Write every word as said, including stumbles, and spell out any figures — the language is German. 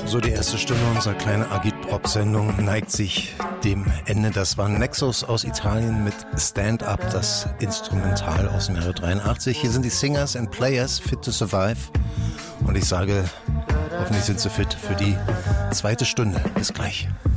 So, die erste Stunde unserer kleinen Agitprop-Sendung neigt sich dem Ende. Das war Nexus aus Italien mit Stand Up, das Instrumental aus dem Jahre dreiundachtzig. Hier sind die Singers and Players, Fit to Survive. Und ich sage, hoffentlich sind sie fit für die zweite Stunde. Bis gleich.